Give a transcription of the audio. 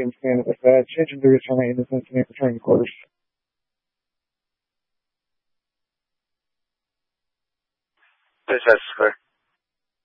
understand it with that. Changing the return rate is incident return course. Yes, that's correct.